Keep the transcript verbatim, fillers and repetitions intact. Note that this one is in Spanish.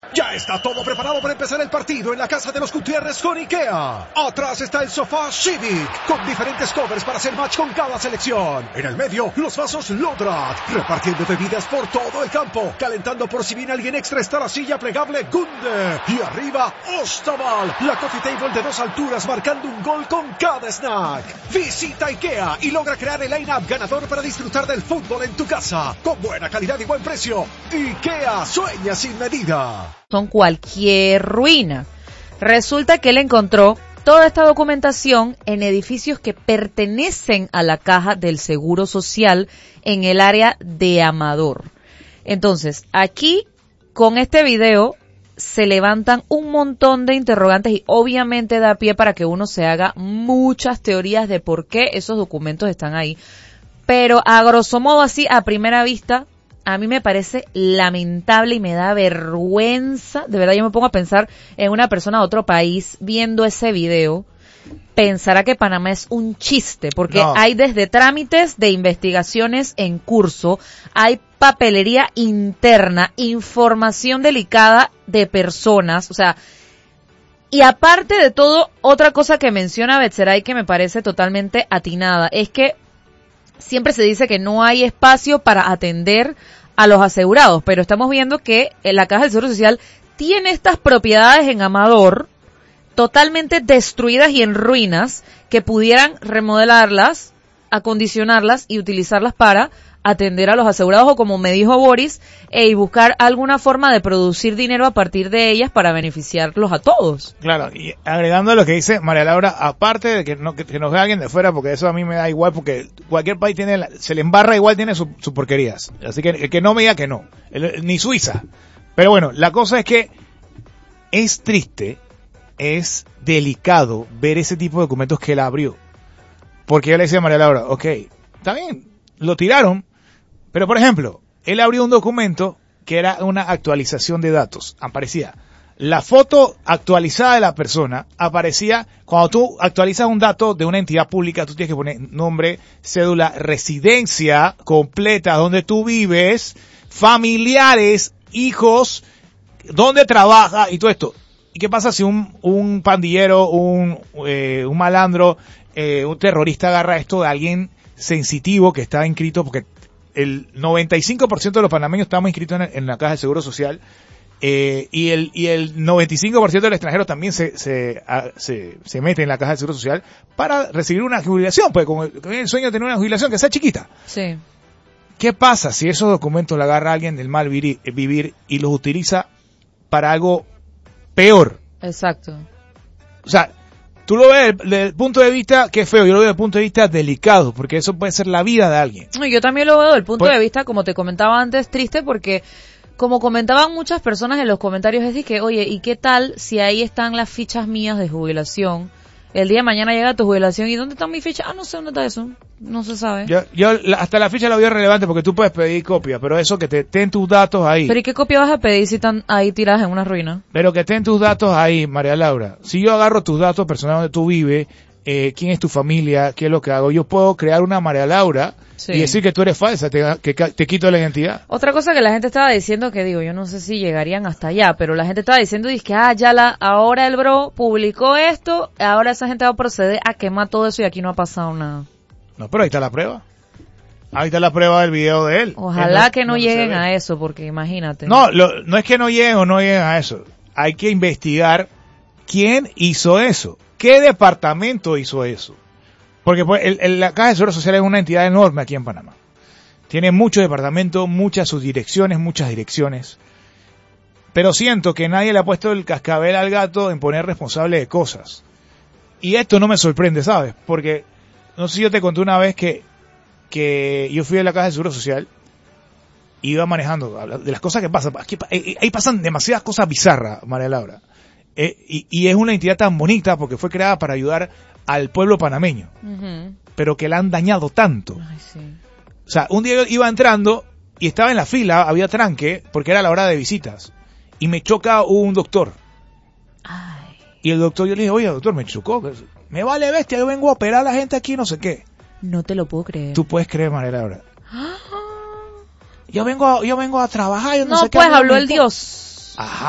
Ya está todo preparado para empezar el partido en la casa de los Gutiérrez con IKEA. Atrás está el sofá Civic, con diferentes covers para hacer match con cada selección. En el medio, los vasos Lodrat, repartiendo bebidas por todo el campo. Calentando por si viene alguien extra está la silla plegable Gunde. Y arriba, Ostaval, la coffee table de dos alturas marcando un gol con cada snack. Visita IKEA y logra crear el line-up ganador para disfrutar del fútbol en tu casa. Con buena calidad y buen precio. IKEA sueña sin medida. Son cualquier ruina. Resulta que él encontró toda esta documentación en edificios que pertenecen a la Caja del Seguro Social en el área de Amador. Entonces, aquí, con este video, se levantan un montón de interrogantes y obviamente da pie para que uno se haga muchas teorías de por qué esos documentos están ahí. Pero a grosso modo, así, a primera vista, a mí me parece lamentable y me da vergüenza. De verdad, yo me pongo a pensar en una persona de otro país viendo ese video. Pensará que Panamá es un chiste, porque no. Hay desde trámites de investigaciones en curso, hay papelería interna, información delicada de personas, o sea, y aparte de todo, otra cosa que menciona Betseray que me parece totalmente atinada, es que siempre se dice que no hay espacio para atender a los asegurados, pero estamos viendo que la Caja del Seguro Social tiene estas propiedades en Amador totalmente destruidas y en ruinas que pudieran remodelarlas, acondicionarlas y utilizarlas para atender a los asegurados o, como me dijo Boris, e y buscar alguna forma de producir dinero a partir de ellas para beneficiarlos a todos. Claro, y agregando a lo que dice María Laura, aparte de que, no, que, que nos vea alguien de fuera, porque eso a mí me da igual, porque cualquier país tiene, la, se le embarra igual, tiene sus su porquerías. Así que el que no me diga que no, el, ni Suiza. Pero bueno, la cosa es que es triste, es delicado ver ese tipo de documentos que él abrió. Porque yo le decía a María Laura, ok, está bien, lo tiraron, pero por ejemplo, él abrió un documento que era una actualización de datos. Aparecía la foto actualizada de la persona, aparecía, cuando tú actualizas un dato de una entidad pública, tú tienes que poner nombre, cédula, residencia completa, donde tú vives, familiares, hijos, dónde trabaja y todo esto. ¿Y qué pasa si un, un pandillero, un, eh, un malandro, eh, un terrorista agarra esto de alguien sensitivo que está inscrito? Porque el noventa y cinco por ciento de los panameños estamos inscritos en, en la Caja del Seguro Social, eh, y el y el noventa y cinco por ciento del extranjero también se se, a, se se mete en la Caja del Seguro Social para recibir una jubilación, pues con el, con el sueño de tener una jubilación que sea chiquita. Sí. ¿Qué pasa si esos documentos le agarra a alguien del mal vivir, vivir y los utiliza para algo peor? Exacto. O sea, tú lo ves desde el punto de vista que es feo, yo lo veo desde el punto de vista delicado, porque eso puede ser la vida de alguien. Yo también lo veo desde el punto pues, de vista, como te comentaba antes, triste, porque como comentaban muchas personas en los comentarios, es de que, oye, ¿y qué tal si ahí están las fichas mías de jubilación? El día de mañana llega tu jubilación, ¿y dónde están mis fichas? Ah, no sé dónde está eso, no se sabe. Yo, yo la, hasta la ficha la veo relevante porque tú puedes pedir copia, pero eso que te ten tus datos ahí. ¿Pero y qué copia vas a pedir si están ahí tiradas en una ruina? Pero que ten tus datos ahí, María Laura. Si yo agarro tus datos personales donde tú vives, eh, quién es tu familia, qué es lo que hago, yo puedo crear una María Laura, sí, y decir que tú eres falsa, te, que te quito la identidad. Otra cosa que la gente estaba diciendo, que digo, yo no sé si llegarían hasta allá, pero la gente estaba diciendo, dice que ah, ya la, ahora el bro publicó esto, ahora esa gente va a proceder a quemar todo eso y aquí no ha pasado nada. No, pero ahí está la prueba. Ahí está la prueba del video de él. Ojalá él no, que no, no lleguen a eso, porque imagínate. No, lo, no es que no lleguen o no lleguen a eso. Hay que investigar quién hizo eso. ¿Qué departamento hizo eso? Porque pues, el, el, la Caja de Seguro Social es una entidad enorme aquí en Panamá. Tiene muchos departamentos, muchas subdirecciones, muchas direcciones. Pero siento que nadie le ha puesto el cascabel al gato en poner responsable de cosas. Y esto no me sorprende, ¿sabes? Porque, no sé si yo te conté una vez que, que yo fui a la Caja de Seguro Social, iba manejando, de las cosas que pasan. Aquí, ahí pasan demasiadas cosas bizarras, María Laura. Eh, y, y es una entidad tan bonita porque fue creada para ayudar al pueblo panameño, uh-huh, pero que la han dañado tanto. Ay, sí. O sea, un día yo iba entrando y estaba en la fila, había tranque, porque era la hora de visitas, y me choca un doctor. Ay. Y el doctor, yo le dije, oye, doctor, me chocó, me vale bestia, yo vengo a operar a la gente aquí, no sé qué. No te lo puedo creer. Tú puedes creer, María Laura. Yo vengo a, yo vengo a trabajar, yo no, no sé qué. No, pues habló el Dios. Ajá.